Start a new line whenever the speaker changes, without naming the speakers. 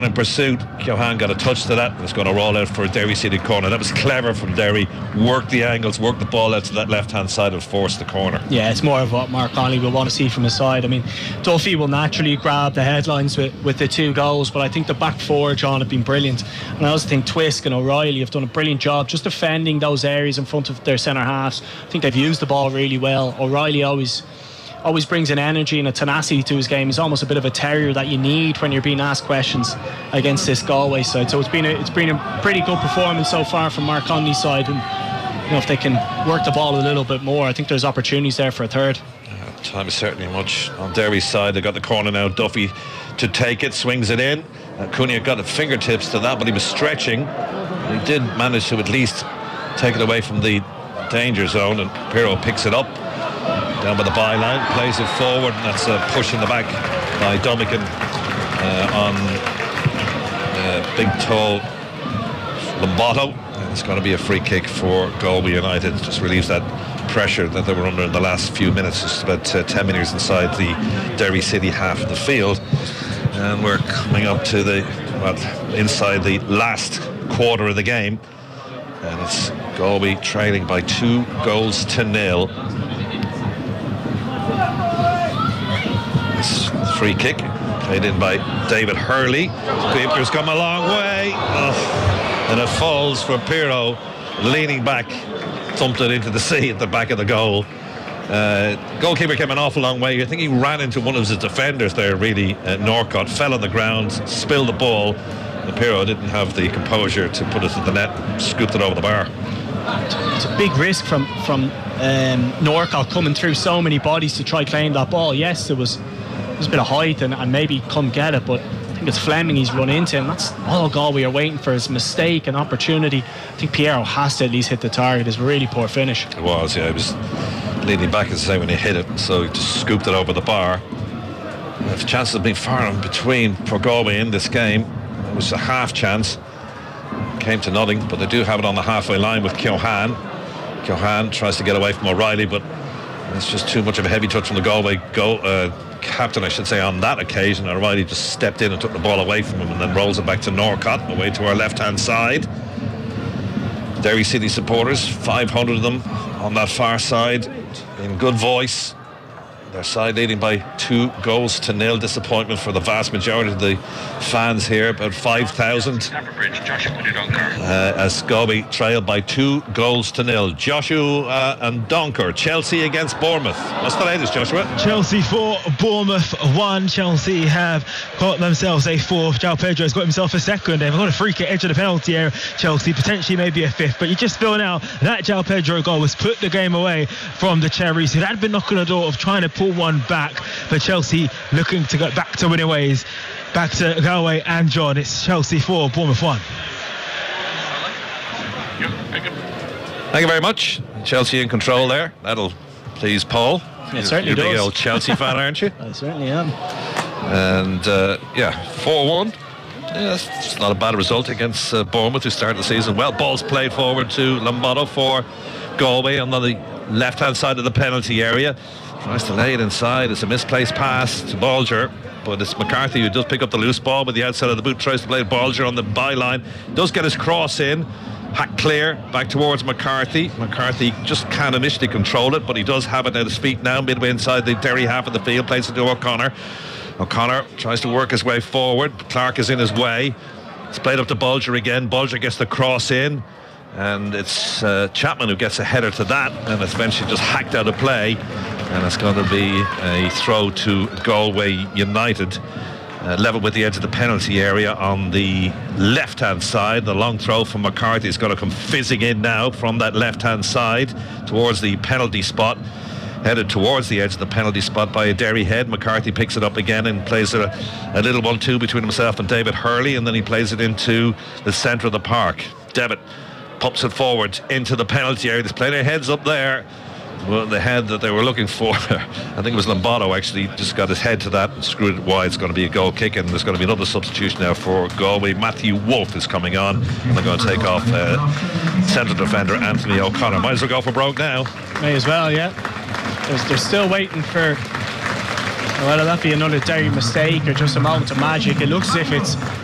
in pursuit. Keohane got a touch to that and it's going to roll out for a Derry City corner. That was clever from Derry. Worked the angles, worked the ball out to that left hand side and forced the corner.
Yeah, it's more of what Mark Connolly will want to see from his side. I mean, Duffy will naturally grab the headlines with the 2 goals, but I think the back 4, John, have been brilliant. And I also think Twisk and O'Reilly have done a brilliant job just defending those areas in front of their centre halves. I think they've used the ball really well. O'Reilly always brings an energy and a tenacity to his game. He's almost a bit of a terrier that you need when you're being asked questions against this Galway side. So it's been a pretty good performance so far from Mark Connolly's side, and if they can work the ball a little bit more, I think there's opportunities there for a third.
Time is certainly much on Derry's side. They got the corner now. Duffy to take it, swings it in. Cunha got the fingertips to that, but he was stretching. He did manage to at least take it away from the danger zone, and Pirro picks it up down by the byline, plays it forward, and that's a push in the back by Domican on big tall Lombato. And it's going to be a free kick for Galway United. Just relieves that pressure that they were under in the last few minutes. Just about 10 metres inside the Derry City half of the field, and we're coming up to inside the last quarter of the game, and it's Galway trailing by 2-0. Free kick played in by David Hurley. Keeper's come a long way, and it falls for Pirro, leaning back, thumped it into the sea at the back of the goal. Goalkeeper came an awful long way. I think he ran into one of his defenders there, really. Norcott fell on the ground, spilled the ball, and Pirro didn't have the composure to put it to the net, scooped it over the bar.
It's a big risk from Norcott coming through so many bodies to try claim that ball. Yes, there was a bit of height and maybe come get it, but I think it's Fleming he's run into, and that's all Galway are waiting for, is mistake and opportunity. I think Piero has to at least hit the target. It's a really poor finish. It
was, yeah. It was leaning back, as I say, when he hit it, so he just scooped it over the bar. The chances have been far in between for Galway in this game. It was a half chance, came to nothing, but they do have it on the halfway line with Keohane. Keohane tries to get away from O'Reilly, but it's just too much of a heavy touch from the Galway captain, I should say, on that occasion. O'Reilly just stepped in and took the ball away from him, and then rolls it back to Norcott, away to our left-hand side. Derry City supporters, 500 of them on that far side, in good voice. Their side leading by 2-0. Disappointment for the vast majority of the fans here, about 5,000. As Galway trailed by 2-0. Joshua and Donker. Chelsea against Bournemouth. What's the latest, Joshua?
Chelsea 4, Bournemouth 1. Chelsea have got themselves a 4th. João Pedro has got himself a 2nd. They've got a free kick edge of the penalty area. Chelsea potentially maybe a 5th, but you just feel now that João Pedro goal has put the game away from the Cherries, who had been knocking on the door of trying to pull one back, but Chelsea looking to go back to winning ways. Back to Galway and John. It's Chelsea 4, Bournemouth 1.
Thank you very much. Chelsea in control there. That'll please Paul.
It certainly
You're
does.
a big old Chelsea fan, aren't you?
I certainly am.
And 4-1. Yeah, it's not a bad result against Bournemouth, who started the season well. Ball's played forward to Lombato for Galway on the left-hand side of the penalty area. Tries to lay it inside. It's a misplaced pass to Bolger, but it's McCarthy who does pick up the loose ball with the outside of the boot. Tries to play Bolger on the byline. Does get his cross in. Hack clear back towards McCarthy. McCarthy just can't initially control it, but he does have it at his feet now, midway inside the Derry half of the field. Plays it to O'Connor. O'Connor tries to work his way forward. Clark is in his way. It's played up to Bolger again. Bolger gets the cross in, and it's Chapman who gets a header to that, and it's eventually just hacked out of play, and it's going to be a throw to Galway United, level with the edge of the penalty area on the left-hand side. The long throw from McCarthy is going to come fizzing in now from that left-hand side towards the penalty spot, headed towards the edge of the penalty spot by a Derry head. McCarthy picks it up again and plays a little 1-2 between himself and David Hurley, and then he plays it into the centre of the park. Devitt pops it forward into the penalty area. There's plenty of heads up there. Well, the head that they were looking for, I think it was Lombato, actually just got his head to that and screwed it wide. It's going to be a goal kick, and there's going to be another substitution now for Galway. Matthew Wolfe is coming on, and they're going to take off centre defender Anthony O'Connor. Might as well go for broke now.
May as well, yeah. They're still waiting for whether that be another Derry mistake or just a moment of magic. It looks as if it's